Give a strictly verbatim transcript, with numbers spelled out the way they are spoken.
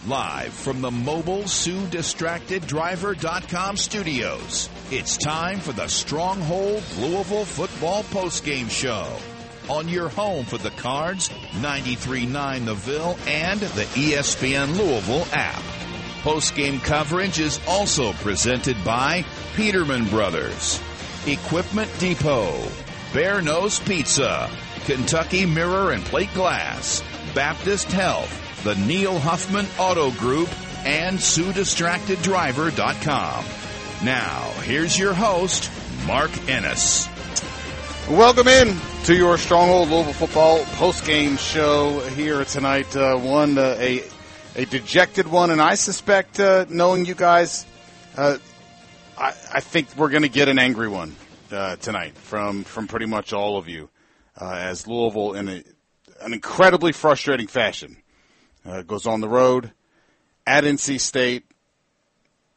Live from the mobile Sue Distracted Driver dot com studios, it's time for the Stronghold Louisville Football Postgame Show. On your home for the Cards, ninety-three point nine The Ville, and the E S P N Louisville app. Postgame coverage is also presented by Peterman Brothers, Equipment Depot, Bear Nose Pizza, Kentucky Mirror and Plate Glass, Baptist Health, the Neil Huffman Auto Group, and Sue Distracted Driver dot com. Now, here's your host, Mark Ennis. Welcome in to your Stronghold Louisville Football postgame show here tonight. Uh, one, uh, a a dejected one, and I suspect, uh, knowing you guys, uh, I, I think we're going to get an angry one uh, tonight from, from pretty much all of you, uh, as Louisville, in a, an incredibly frustrating fashion, uh, goes on the road at N C State,